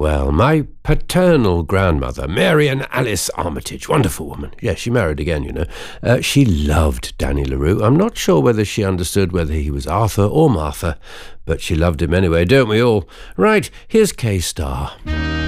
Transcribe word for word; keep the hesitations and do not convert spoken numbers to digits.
Well, my paternal grandmother, Mary Ann Alice Armitage, wonderful woman. Yeah, she married again, you know. Uh, she loved Danny LaRue. I'm not sure whether she understood whether he was Arthur or Martha, but she loved him anyway, don't we all? Right, here's K-Star.